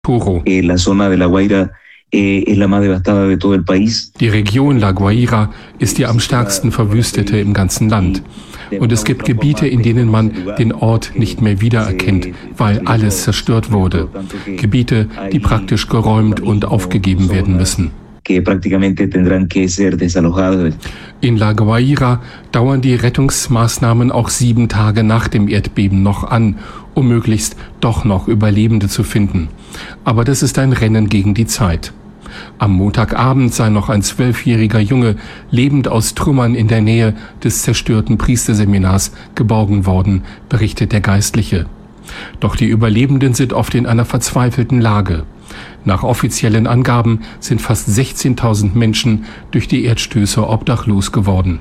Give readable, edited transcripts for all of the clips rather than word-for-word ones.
Toro. La zona de La Guaira es la más devastada de todo el país. Die Region La Guaira ist die am stärksten verwüstete im ganzen Land. Und es gibt Gebiete, in denen man den Ort nicht mehr wiedererkennt, weil alles zerstört wurde. Gebiete, die praktisch geräumt und aufgegeben werden müssen. In La Guaira dauern die Rettungsmaßnahmen auch 7 Tage nach dem Erdbeben noch an, um möglichst doch noch Überlebende zu finden. Aber das ist ein Rennen gegen die Zeit. Am Montagabend sei noch ein 12-jähriger Junge lebend aus Trümmern in der Nähe des zerstörten Priesterseminars geborgen worden, berichtet der Geistliche. Doch die Überlebenden sind oft in einer verzweifelten Lage. Nach offiziellen Angaben sind fast 16.000 Menschen durch die Erdstöße obdachlos geworden.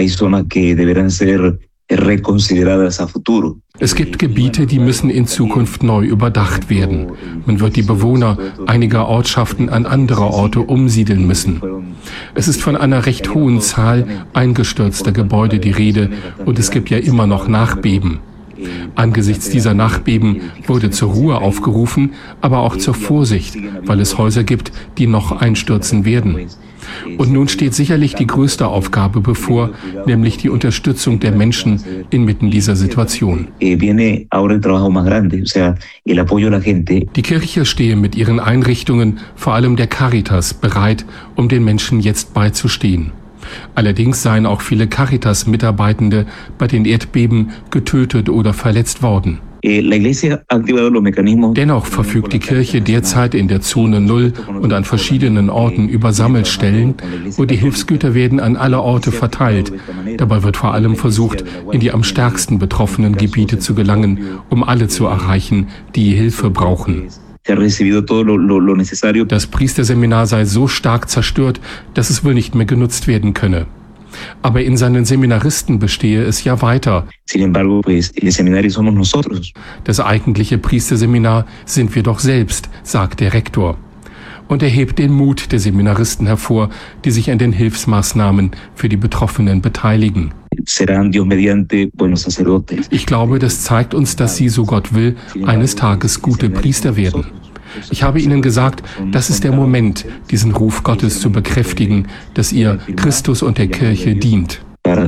Es gibt Gebiete, die müssen in Zukunft neu überdacht werden. Man wird die Bewohner einiger Ortschaften an andere Orte umsiedeln müssen. Es ist von einer recht hohen Zahl eingestürzter Gebäude die Rede und es gibt ja immer noch Nachbeben. Angesichts dieser Nachbeben wurde zur Ruhe aufgerufen, aber auch zur Vorsicht, weil es Häuser gibt, die noch einstürzen werden. Und nun steht sicherlich die größte Aufgabe bevor, nämlich die Unterstützung der Menschen inmitten dieser Situation. Die Kirche stehe mit ihren Einrichtungen, vor allem der Caritas, bereit, um den Menschen jetzt beizustehen. Allerdings seien auch viele Caritas-Mitarbeitende bei den Erdbeben getötet oder verletzt worden. Dennoch verfügt die Kirche derzeit in der Zone 0 und an verschiedenen Orten über Sammelstellen und die Hilfsgüter werden an alle Orte verteilt. Dabei wird vor allem versucht, in die am stärksten betroffenen Gebiete zu gelangen, um alle zu erreichen, die Hilfe brauchen. Das Priesterseminar sei so stark zerstört, dass es wohl nicht mehr genutzt werden könne. Aber in seinen Seminaristen bestehe es ja weiter. Das eigentliche Priesterseminar sind wir doch selbst, sagt der Rektor. Und er hebt den Mut der Seminaristen hervor, die sich an den Hilfsmaßnahmen für die Betroffenen beteiligen. Ich glaube, das zeigt uns, dass Sie, so Gott will, eines Tages gute Priester werden. Ich habe Ihnen gesagt, das ist der Moment, diesen Ruf Gottes zu bekräftigen, dass ihr Christus und der Kirche dient.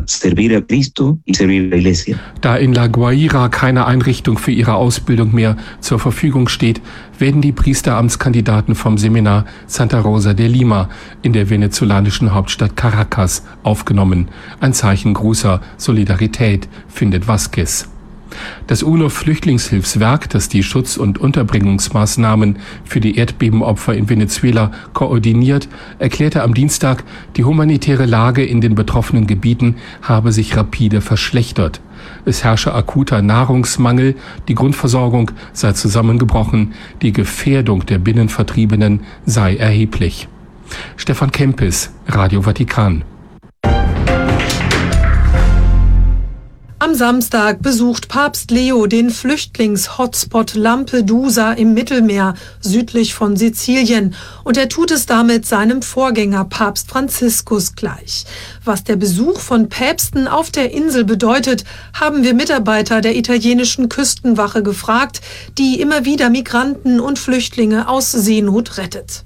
Da in La Guaira keine Einrichtung für ihre Ausbildung mehr zur Verfügung steht, werden die Priesteramtskandidaten vom Seminar Santa Rosa de Lima in der venezolanischen Hauptstadt Caracas aufgenommen. Ein Zeichen großer Solidarität, findet Vázquez. Das UNO-Flüchtlingshilfswerk, das die Schutz- und Unterbringungsmaßnahmen für die Erdbebenopfer in Venezuela koordiniert, erklärte am Dienstag, die humanitäre Lage in den betroffenen Gebieten habe sich rapide verschlechtert. Es herrsche akuter Nahrungsmangel, die Grundversorgung sei zusammengebrochen, die Gefährdung der Binnenvertriebenen sei erheblich. Stefan Kempis, Radio Vatikan. Am Samstag besucht Papst Leo den Flüchtlings-Hotspot Lampedusa im Mittelmeer, südlich von Sizilien. Und er tut es damit seinem Vorgänger Papst Franziskus gleich. Was der Besuch von Päpsten auf der Insel bedeutet, haben wir Mitarbeiter der italienischen Küstenwache gefragt, die immer wieder Migranten und Flüchtlinge aus Seenot rettet.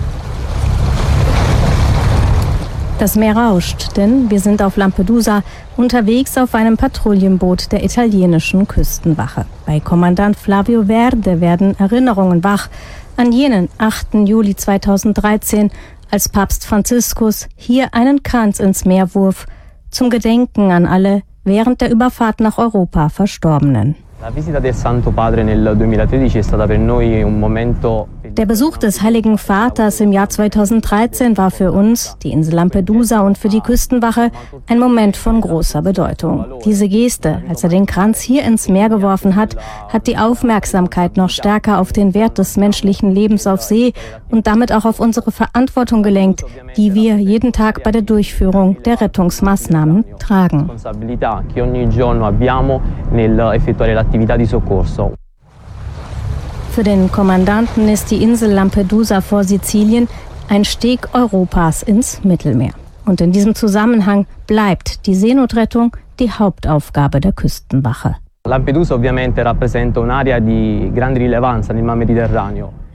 Das Meer rauscht, denn wir sind auf Lampedusa unterwegs auf einem Patrouillenboot der italienischen Küstenwache. Bei Kommandant Flavio Verde werden Erinnerungen wach an jenen 8. Juli 2013, als Papst Franziskus hier einen Kranz ins Meer wurf, zum Gedenken an alle während der Überfahrt nach Europa Verstorbenen. Der Besuch des Heiligen Vaters im Jahr 2013 war für uns, die Insel Lampedusa und für die Küstenwache, ein Moment von großer Bedeutung. Diese Geste, als er den Kranz hier ins Meer geworfen hat, hat die Aufmerksamkeit noch stärker auf den Wert des menschlichen Lebens auf See und damit auch auf unsere Verantwortung gelenkt, die wir jeden Tag bei der Durchführung der Rettungsmaßnahmen tragen. Für den Kommandanten ist die Insel Lampedusa vor Sizilien ein Steg Europas ins Mittelmeer. Und in diesem Zusammenhang bleibt die Seenotrettung die Hauptaufgabe der Küstenwache. Lampedusa ovviamente rappresenta un'area di grande rilevanza nel Mar Mediterraneo.